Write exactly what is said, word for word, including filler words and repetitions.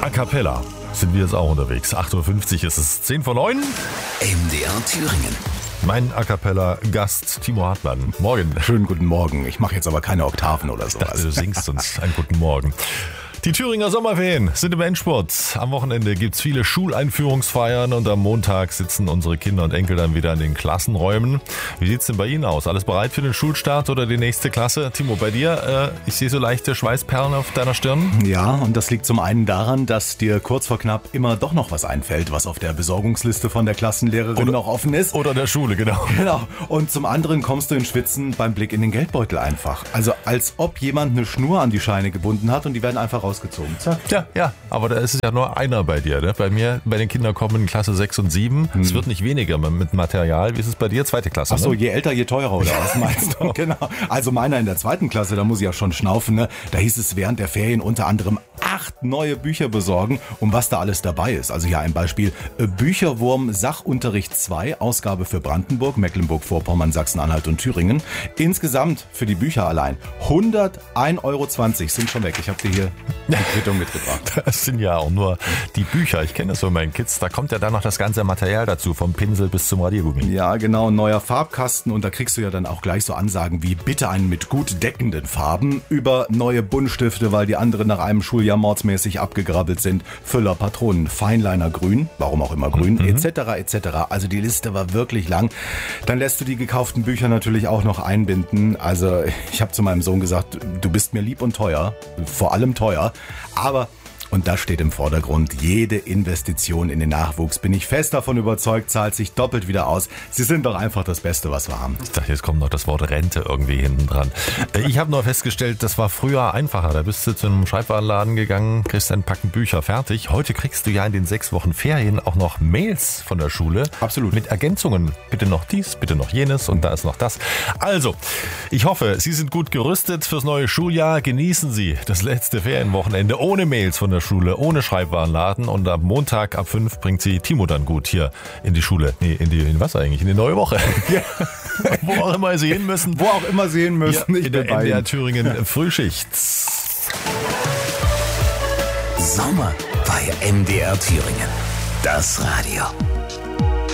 A cappella sind wir jetzt auch unterwegs. acht Uhr fünfzig ist es, zehn vor neun. M D R Thüringen. Mein A cappella-Gast Timo Hartmann. Morgen. Schönen guten Morgen. Ich mache jetzt aber keine Oktaven oder Ich dachte, sowas. du singst uns einen guten Morgen. Die Thüringer Sommerferien sind im Endspurt. Am Wochenende gibt's viele Schuleinführungsfeiern und am Montag sitzen unsere Kinder und Enkel dann wieder in den Klassenräumen. Wie sieht's denn bei Ihnen aus? Alles bereit für den Schulstart oder die nächste Klasse? Timo, bei dir, äh, ich sehe so leichte Schweißperlen auf deiner Stirn. Ja, und das liegt zum einen daran, dass dir kurz vor knapp immer doch noch was einfällt, was auf der Besorgungsliste von der Klassenlehrerin Oder- noch offen ist. Oder der Schule, genau. Genau. Und zum anderen kommst du in Schwitzen beim Blick in den Geldbeutel einfach. Also als ob jemand eine Schnur an die Scheine gebunden hat und die werden einfach rausgezogen. Zack. Ja, ja, aber da ist es ja nur einer bei dir. Ne? Bei mir, bei den Kindern kommen in Klasse sechs und sieben. Es Hm. wird nicht weniger mit Material. Wie ist es bei dir? Zweite Klasse, Ach so, ne? je älter, je teurer, oder was meinst du? Genau. Also meiner in der zweiten Klasse, da muss ich ja schon schnaufen, ne? Da hieß es während der Ferien unter anderem acht neue Bücher besorgen, um was da alles dabei ist. Also hier ein Beispiel. Bücherwurm Sachunterricht zwei, Ausgabe für Brandenburg, Mecklenburg-Vorpommern, Sachsen-Anhalt und Thüringen. Insgesamt für die Bücher allein hundertein Euro zwanzig sind schon weg. Ich habe dir hier die Quittung mitgebracht. Das sind ja auch nur die Bücher. Ich kenne das von meinen Kids. Da kommt ja dann noch das ganze Material dazu, vom Pinsel bis zum Radiergummi. Ja, genau, ein neuer Farbkasten und da kriegst du ja dann auch gleich so Ansagen wie bitte einen mit gut deckenden Farben, über neue Buntstifte, weil die anderen nach einem Schuljahr mordsmäßig abgegrabbelt sind, Füller, Patronen, Feinliner grün, warum auch immer grün, Mhm. et cetera et cetera. Also die Liste war wirklich lang. Dann lässt du die gekauften Bücher natürlich auch noch einbinden. Also ich habe zu meinem Sohn gesagt, du bist mir lieb und teuer, vor allem teuer, aber... Und das steht im Vordergrund. Jede Investition in den Nachwuchs, bin ich fest davon überzeugt, zahlt sich doppelt wieder aus. Sie sind doch einfach das Beste, was wir haben. Ich dachte, jetzt kommt noch das Wort Rente irgendwie hinten dran. Äh, Ich habe nur festgestellt, das war früher einfacher. Da bist du zu einem Schreibwarenladen gegangen, kriegst ein Packen Bücher fertig. Heute kriegst du ja in den sechs Wochen Ferien auch noch Mails von der Schule. Absolut. Mit Ergänzungen. Bitte noch dies, bitte noch jenes und da ist noch das. Also, ich hoffe, Sie sind gut gerüstet fürs neue Schuljahr. Genießen Sie das letzte Ferienwochenende ohne Mails von der Schule, ohne Schreibwarenladen, und am Montag ab fünf bringt sie Timo dann gut hier in die Schule. Nee, in die, in was eigentlich? In die neue Woche. Ja. Wo auch immer Sie hin müssen. Wo auch immer sehen müssen. Ja, Ich in der bin bei M D R Ihnen. Thüringen Frühschicht. Sommer bei M D R Thüringen. Das Radio.